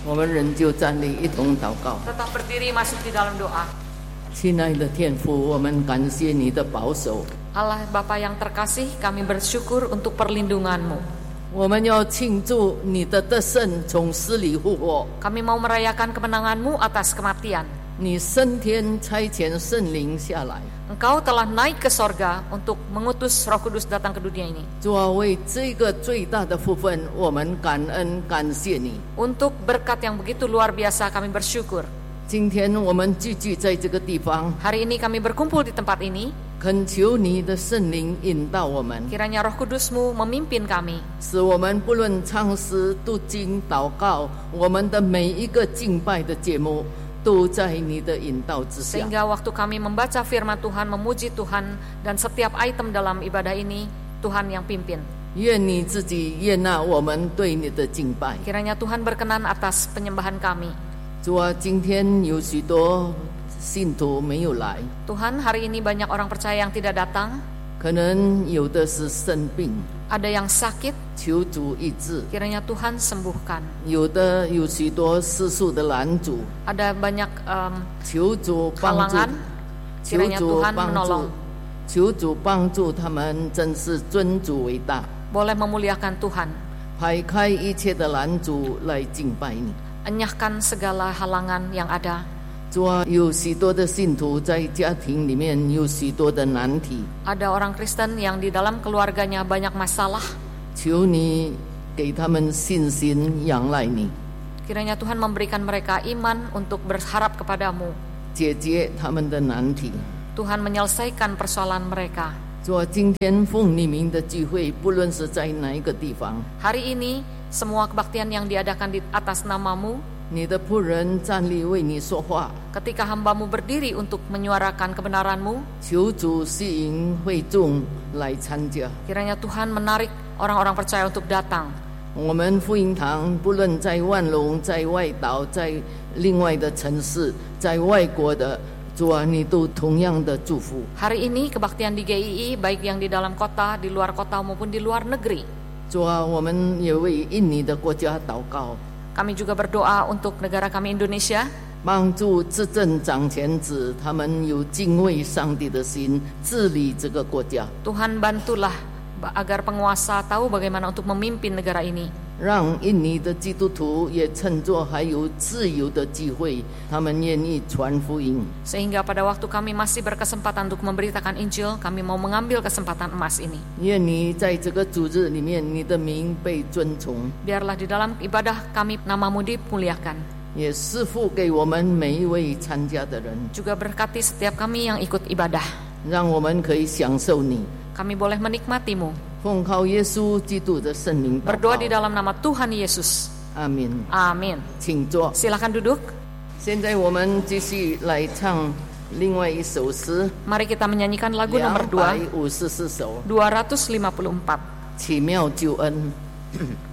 我们仍旧站立，一同祷告。 Tetap berdiri masuk di dalam doa. 亲爱的天父，我们感谢你的保守。 Allah Bapa yang terkasih, kami bersyukur untuk perlindungan-Mu. 我们要庆祝你的得胜，从死里复活。 Kami mau merayakan kemenangan-Mu atas kematian. 你升天差遣圣灵下来， Engkau telah naik ke sorga untuk mengutus Roh Kudus datang ke dunia ini. 主啊，为这个最大的福分，我们感恩感谢你。 Untuk berkat yang begitu luar biasa kami bersyukur. 今天我们聚集在这个地方， Hari ini kami berkumpul di tempat ini. 恳求你的圣灵引导我们， Kiranya Roh Kudus-Mu memimpin kami. 使我们不论唱诗、读经、祷告，我们的每一个敬拜的节目，都在你的引导之下。 Sehingga waktu kami membaca firman Tuhan, memuji Tuhan, dan setiap item dalam ibadah ini, Tuhan yang pimpin. 愿你自己悦纳我们对你的敬拜。 Kiranya Tuhan berkenan atas penyembahan kami. 主啊，今天有许多信徒没有来， Tuhan, hari ini banyak orang percaya yang tidak datang. 可能有的是生病， Ada yang sakit, 求主医治； kiranya Tuhan sembuhkan. 有的有许多世俗的拦阻， Ada banyak 求主帮助， halangan, 求 kiranya 主 Tuhan 帮 menolong. 助，求主帮助他们，真是尊主为大， Boleh memuliakan Tuhan. 排开一切的拦阻来敬拜你。 Enyahkan segala halangan yang ada. 主啊，有许多的信徒在家庭里面有许多的难题， Ada orang Kristen yang di dalam keluarganya banyak masalah. 求你给他们信心，仰赖你， Kiranya Tuhan memberikan mereka iman untuk berharap kepadamu. 解决他们的难题。 Tuhan menyelesaikan persoalan mereka. 主啊，今天奉你名的聚会，不论是在哪一个地方， Hari ini semua kebaktian yang diadakan di atas namamu, 你的仆人站立为你说话， ketika hambamu berdiri untuk menyuarakan kebenaranmu, 求主吸引会众来参加。 kiranya Tuhan menarik orang-orang percaya untuk datang. 我们福音堂不论在万隆、在外岛、在另外的城市、在外国的，主啊，你都同样的祝福。 Hari ini kebaktian di GII, baik yang di dalam kota, di luar kota maupun di luar negeri. 主啊，我们也为印尼的国家祷告， Kami juga berdoa untuk negara kami Indonesia. 帮助执政掌权者，他们有敬畏上帝的心，治理这个国家。 Tuhan bantulah agar penguasa tahu bagaimana untuk memimpin negara ini. 让印尼的基督徒也趁作还有自由的机会，他们愿意传福音。 Sehingga pada waktu kami masih berkesempatan untuk memberitakan Injil, kami mau mengambil kesempatan emas ini. 愿你在这个主日里面，你的名被尊崇， Biarlah di dalam ibadah kami namamu dimuliakan. 也赐福给我们每一位参加的人， Juga berkati setiap kami yang ikut ibadah. 让我们可以享受你。 Kami boleh menikmatimu. 奉靠耶稣基督的圣名祷 Berdoa 告 di dalam nama Tuhan Yesus. 阿门。 Amin. 请坐。 Silakan duduk. 现在我们继续来唱另外一首诗， Mari kita menyanyikan lagu nomor 2, 254首， 254. 奇妙救恩。